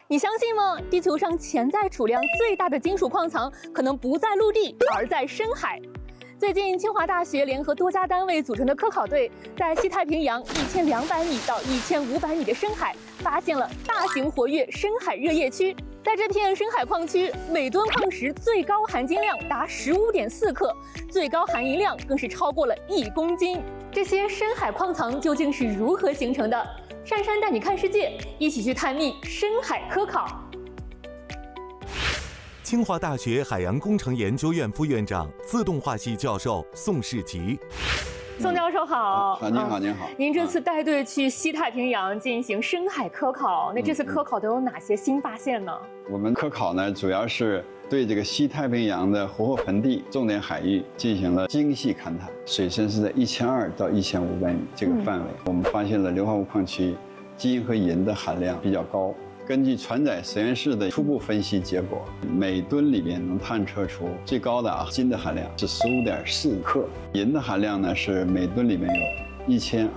你相信吗？地球上潜在储量最大的金属矿藏可能不在陆地，而在深海。最近，清华大学联合多家单位组成的科考队，在西太平洋1200米到1500米的深海，发现了大型活跃深海热液区。在这片深海矿区，每吨矿石最高含金量达15.4克，最高含银量更是超过了1公斤。这些深海矿藏究竟是如何形成的？珊珊带你看世界，一起去探秘深海科考。 清华大学海洋工程研究院副院长、自动化系教授宋世吉。 宋教授好。 您好，您好。 您这次带队去西太平洋进行深海科考，那这次科考都有哪些新发现呢？ 我们科考呢，主要是对这个西太平洋的活火盆地重点海域进行了精细勘探，水深是在1200到1500米这个范围。我们发现了硫化物矿区金和银的含量比较高。根据船载实验室的初步分析结果，每吨里面能探测出最高的金的含量是15.4克，银的含量呢是每吨里面有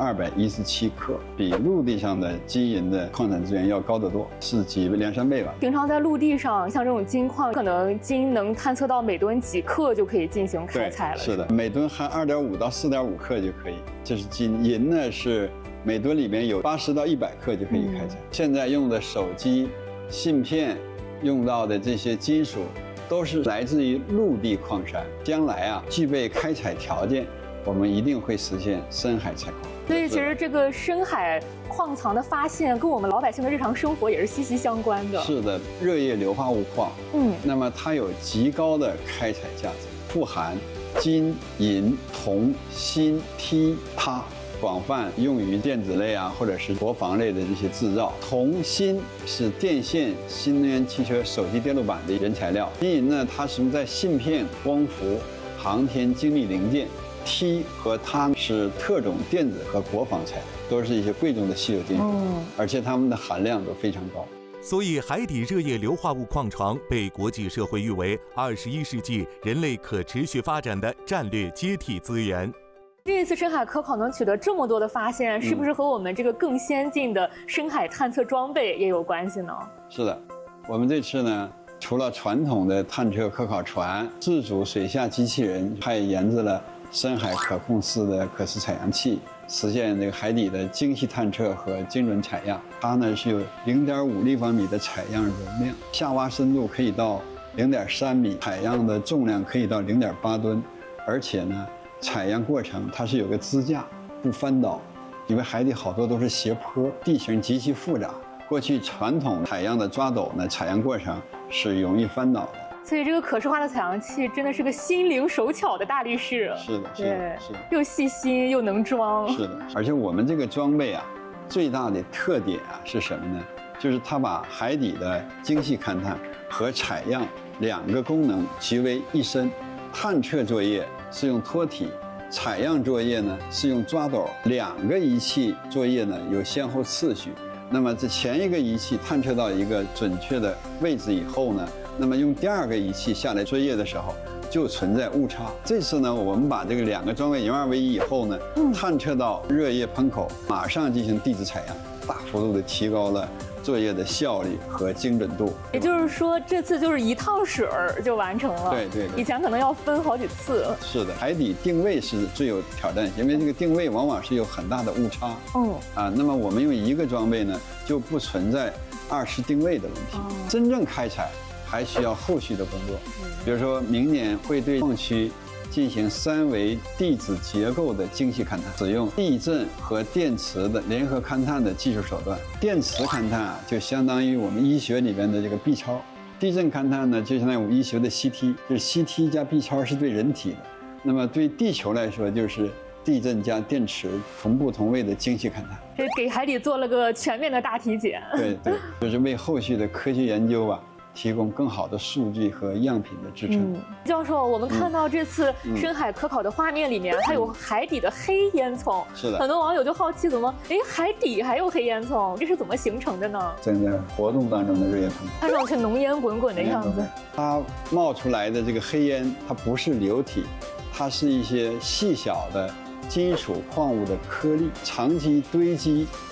1217克，比陆地上的金银的矿产资源要高得多，是2、3倍吧。 平常在陆地上，像这种金矿，可能金能探测到每吨几克就可以进行开采了。 是的，每吨含2.5到4.5克就可以，这是金。银呢是每吨里面有80到100克就可以开采。现在用的手机、芯片用到的这些金属，都是来自于陆地矿山。将来具备开采条件，我们一定会实现深海采矿。 所以，其实这个深海矿藏的发现，跟我们老百姓的日常生活也是息息相关的。 是的，热液硫化物矿，那么它有极高的开采价值，富含金、银、铜、锌、锑、钼。广泛用于电子类或者是国防类的这些制造。铜、锌是电线、新能源汽车、手机电路板的原材料。金银呢，它使用在芯片、光伏、航天精密零件。锑和钼是特种电子和国防材料，都是一些贵重的稀有金属，而且它们的含量都非常高。 所以，海底热液硫化物矿床被国际社会誉为21世纪人类可持续发展的战略接替资源。 这一次深海科考能取得这么多的发现，是不是和我们这个更先进的深海探测装备也有关系呢？ 是的，我们这次呢，除了传统的探测科考船、自主水下机器人，还研制了深海可控式的可视采样器，实现这个海底的精细探测和精准采样。它呢是有0.5立方米的采样容量，下挖深度可以到0.3米，采样的重量可以到0.8吨，而且呢，采样过程它是有个支架，不翻倒，因为海底好多都是斜坡，地形极其复杂。过去传统采样的抓斗呢，采样过程是容易翻倒的。 所以这个可视化的采样器真的是个心灵手巧的大力士。 是的，是的，是的， 又细心又能装。 是的，而且我们这个装备最大的特点是什么呢？就是它把海底的精细勘探和采样2个功能集为一身。探测作业是用托体，采样作业呢是用抓斗，2个仪器作业呢有先后次序。那么这前一个仪器探测到一个准确的位置以后呢，那么用第2个仪器下来作业的时候就存在误差。这次呢，我们把这个2个装备融二为一以后呢，探测到热液喷口，马上进行地质采样，大幅度的提高了作业的效率和精准度。 也就是说，这次就是一套水就完成了。 对， 以前可能要分好几次。 是的，海底定位是最有挑战性，因为这个定位往往是有很大的误差。那么我们用一个装备呢，就不存在2次定位的问题。真正开采还需要后续的工作，比如说明年会对矿区进行3维地质结构的精细勘探，使用地震和电磁的联合勘探的技术手段。电磁勘探就相当于我们医学里边的这个 B 超，地震勘探呢就相当于我们医学的 CT， 就是 CT 加 B 超是对人体的。那么对地球来说，就是地震加电池同步同位的精细勘探。 这给海底做了个全面的大体检。 对，就是为后续的科学研究提供更好的数据和样品的支撑。 教授，我们看到这次深海科考的画面里面，还有海底的黑烟囱。 是的， 很多网友就好奇，怎么海底还有黑烟囱？这是怎么形成的呢？ 正在活动当中的热液喷口， 看上去浓烟滚滚的样子。 它冒出来的这个黑烟，它不是流体，它是一些细小的金属矿物的颗粒，长期堆积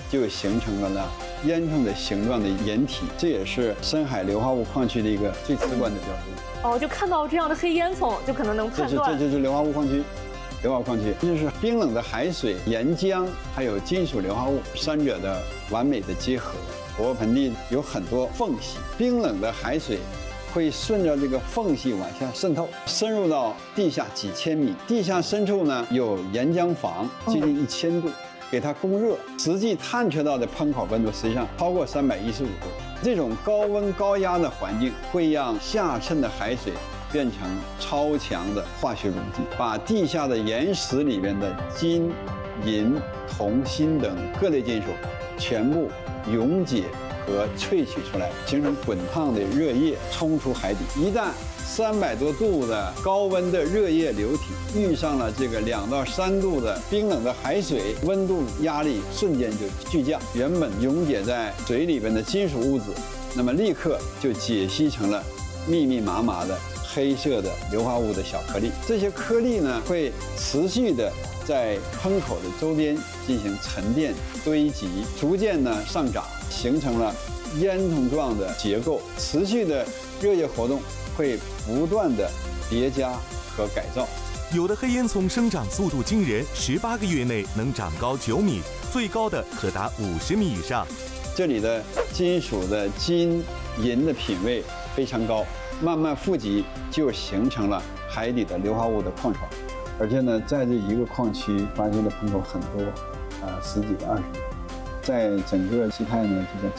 就形成了烟囱的形状的岩体，这也是深海硫化物矿区的一个最直观的标志。 哦，就看到这样的黑烟囱，就可能能判断。 这就是硫化物矿区。硫化矿区就是冰冷的海水、岩浆还有金属硫化物三者的完美的结合。活跃盆地有很多缝隙，冰冷的海水会顺着这个缝隙往下渗透，深入到地下几千米。地下深处呢有岩浆房，接近1000度，给它供热。实际探测到的喷口温度实际上超过315度。这种高温高压的环境会让下渗的海水变成超强的化学溶剂，把地下的岩石里面的金、银、铜、锌等各类金属全部溶解和萃取出来，形成滚烫的热液冲出海底。一旦300多度的高温的热液流体遇上了这个2到3度的冰冷的海水，温度压力瞬间就巨降，原本溶解在水里边的金属物质，那么立刻就解析成了密密麻麻的黑色的硫化物的小颗粒。这些颗粒呢会持续的在喷口的周边进行沉淀堆积，逐渐呢上涨，形成了烟囱状的结构。持续的热液活动会不断的叠加和改造。 有的黑烟囱生长速度惊人，18个月内能长高9米，最高的可达50米以上。 这里的金属的金、银的品位非常高，慢慢富集就形成了海底的硫化物的矿床。而且呢，在这一个矿区发现的喷口很多，10几个、20个，在整个西太呢就叫